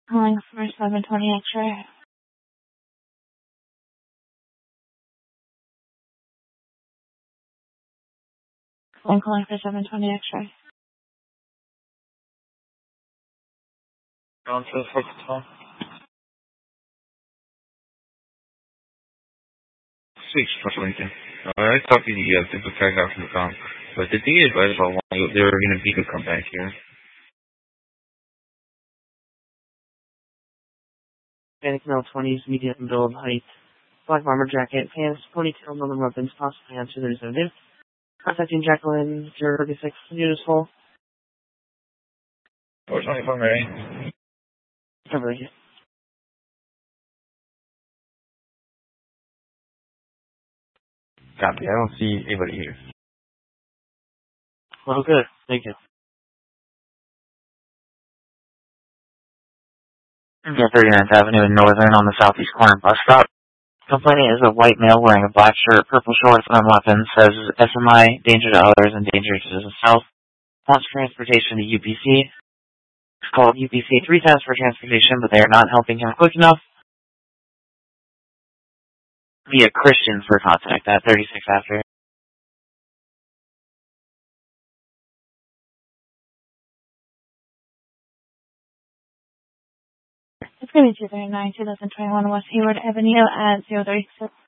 Calling for 720 X-ray. I'm calling for 720 X-ray. On to the first time. 6 I talked to the people checked out from the phone, but the thing is, right, about why they were going to be to come back here. Panic male 20s, medium build, height, black bomber jacket, pants, ponytail, no weapons, possibly answer the reserve. Contacting Jacqueline 036, unit is full. 424 Mary. Cover here. Copy, I don't see anybody here. Well, good. Thank you. Yeah, 39th Avenue in Northern on the southeast corner bus stop. Complainant is a white male wearing a black shirt, purple shorts, and weapons, says SMI, danger to others and danger to himself. Wants transportation to UPC. He's called UPC 3 times for transportation, but they are not helping him quick enough. Via Christian for contact at 36 after. It's going to be 239, 2021 West Hayward Avenue at 036.